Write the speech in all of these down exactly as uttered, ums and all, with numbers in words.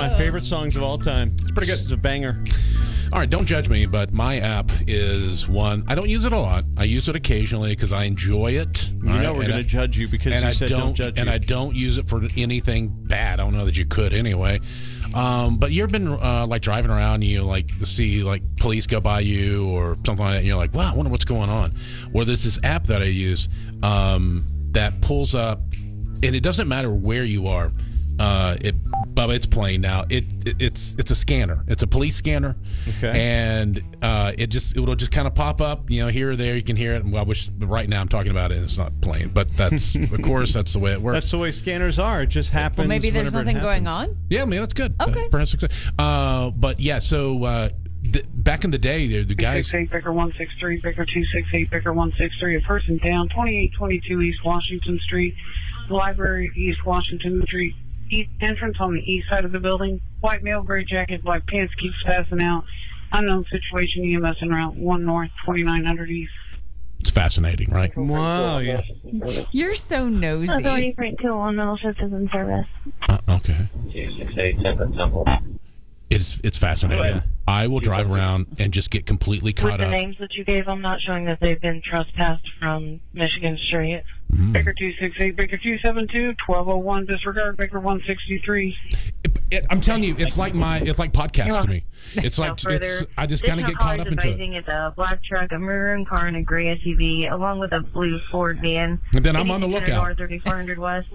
my favorite songs of all time. It's pretty good. It's a banger. All right, don't judge me, but my app is one. I don't use it a lot. I use it occasionally because I enjoy it. You know we're going to judge you because you I said don't, don't judge and you. I don't use it for anything bad. I don't know that you could anyway. Um, but you've been uh, like driving around, and you like see like police go by you or something like that, and you're like, wow, I wonder what's going on. Well, there's this app that I use um, that pulls up, and it doesn't matter where you are. Uh, it, Bubba, it's playing now. It, it it's it's a scanner. It's a police scanner, okay. And uh, it just it will just kind of pop up, you know, here or there. You can hear it. Well, I wish right now I'm talking about it and it's not playing, but that's of course that's the way it works. That's the way scanners are. It just happens. Well, maybe there's whenever it something going happens. on. Yeah, I mean that's good. Okay. Uh, perhaps, uh, but yeah, so uh, th- back in the day, the, the guys. two six eight Baker one six three, Baker two six eight, Baker one six three. A person down, twenty-eight twenty-two East Washington Street, Library, East Washington Street. East entrance on the east side of the building. White male, gray jacket, black pants, keeps passing out. Unknown situation, E M S en route, one north, twenty-nine hundred east. It's fascinating, right? Wow, yeah. You're so nosy. Authority Frank two one middle shift is in service. Uh, okay. two six eight Temple Temple. It's it's fascinating. I will drive around and just get completely With caught the up. names that you gave, I'm not showing that they've been trespassed from Michigan Street. Mm. Baker two six eight, Baker two seven two, twelve oh one, disregard, Baker one sixty-three. It, it, I'm telling you, it's like my it's like podcasts to me. It's like No it's further. I just kind of get caught up into it. It's a black truck, a maroon car, and a gray S U V, along with a blue Ford van. And then I'm on the lookout. North thirty-four hundred West.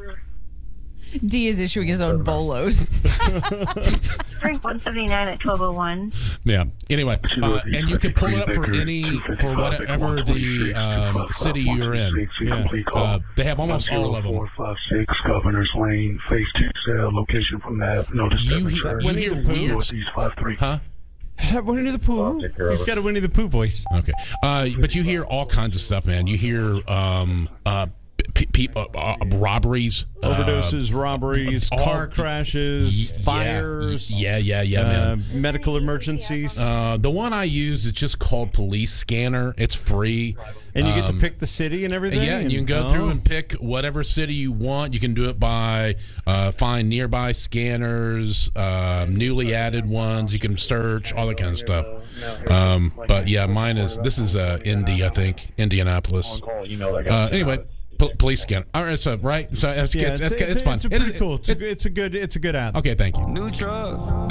D is issuing his own bolos. Frank one seventy-nine at twelve oh one. Yeah. Anyway, uh, and you can pull it up for any for whatever the um, city you're in. Yeah. Uh, they have almost all of them. four five six Governor's Lane, phase two cell, location from that. Notice You, seven you church. Winnie hear the Pooh? weird, Northeast five three. huh? Is that Winnie the Pooh? He's got a Winnie the Pooh voice. Okay, uh, but you hear all kinds of stuff, man. You hear um, uh, p- p- uh, uh, robberies, Overdoses, robberies, all- car crashes, yeah, fires. Yeah, yeah, yeah, uh, man. medical emergencies. Uh, the one I use is just called Police Scanner. It's free. and you get Um, to pick the city and everything? Yeah, and you can go oh. through and pick whatever city you want. You can do it by uh, find nearby scanners, uh, newly added ones. You can search, all that kind of stuff. Um, but yeah, mine is, this is uh, Indy, I think, Indianapolis. Uh, anyway, p- police scanner. All right, so, right? So it's, Yeah, it's, it's, it's, it's, it's fun. it's a It pretty is- cool. It's a, it- good- it's a good. It's a good app. Okay, thank you. New truck.